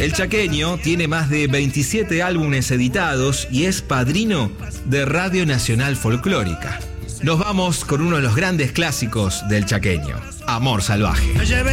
El Chaqueño tiene más de 27 álbumes editados y es padrino de Radio Nacional Folclórica. Nos vamos con uno de los grandes clásicos del Chaqueño, Amor Salvaje.